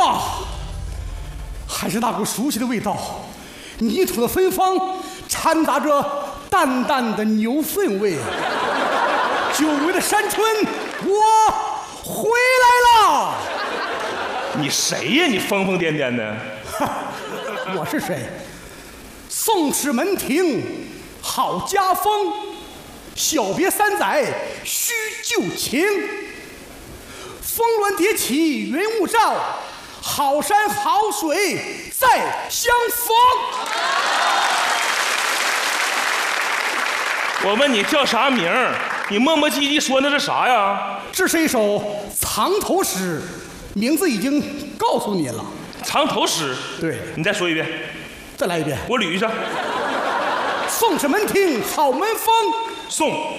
哇，还是那股熟悉的味道，泥土的芬芳掺杂着淡淡的牛粪味。久违的山村，我回来了。 你谁呀？你疯疯癫癫的。 我是谁？宋氏门庭好家风，小别三载须旧情。峰峦叠起云雾罩，好山好水再相逢。 我问你叫啥名儿？你磨磨唧唧说那是啥呀？ 这是一首藏头诗，名字已经告诉你了。 藏头诗。 对， 你再说一遍。 再来一遍。 我捋一下。 宋氏门庭好门风。 宋。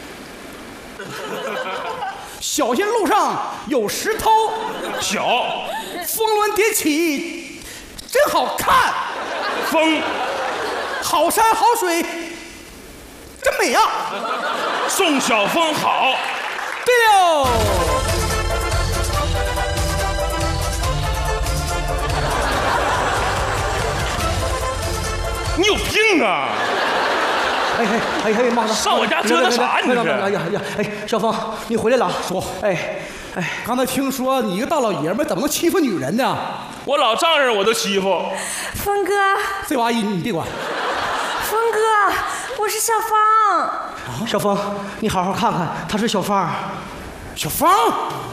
小心路上有石头。 小。 峰峦叠起真好看。 峰。 好山好水真美啊。 宋晓峰好。 对了。 你有病啊！ 哎，妈的！ 上我家折腾啥？你这是？ 哎呀，小峰，你回来了。 说，刚才听说你一个大老爷们怎么能欺负女人呢？ 我老丈人我都欺负。 峰哥， 这玩意你别管。 峰哥，我是小芳。 小峰，你好好看看，她是小芳。 小芳。